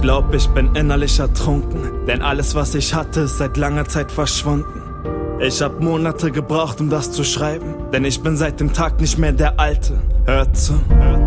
glaub, ich bin innerlich ertrunken, denn alles, was ich hatte, ist seit langer Zeit verschwunden. Ich hab Monate gebraucht, um das zu schreiben, denn ich bin seit dem Tag nicht mehr der Alte. Hört zu.